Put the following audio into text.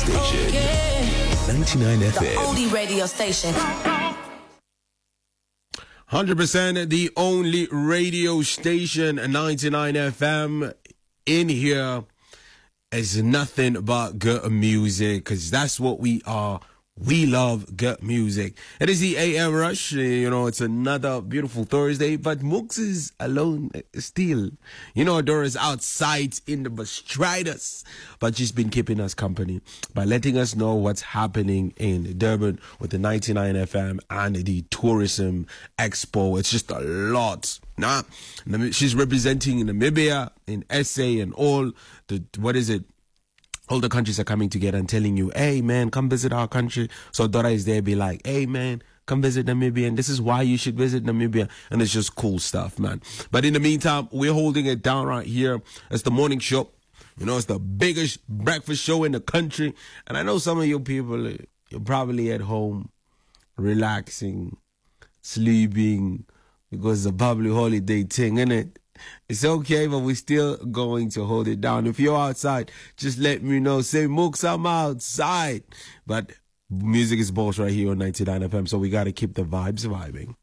station. Okay. 99 The FM. only radio station. 100% the only radio station, 99 FM. In here is nothing but good music, because that's what we are. We love good music. It is the AM Rush. You know, it's another beautiful Thursday, but Mooks is alone still. You know, Dora's outside in the Bastriders, but she's been keeping us company by letting us know what's happening in Durban with the 99 FM and the Tourism Expo. It's just a lot. Nah, she's representing Namibia, in SA, and all the, what is it? All the countries are coming together and telling you, hey man, come visit our country. So Dora is there, be like, hey man, come visit Namibia, and this is why you should visit Namibia. And it's just cool stuff, man. But in the meantime, we're holding it down right here. It's the morning show. You know, it's the biggest breakfast show in the country. And I know some of you people, you're probably at home, relaxing, sleeping, because it's a public holiday thing, innit? It's okay, but we're still going to hold it down. If you're outside, just let me know. Say, Mooks, I'm outside. But music is boss right here on 99 FM, so we got to keep the vibes vibing.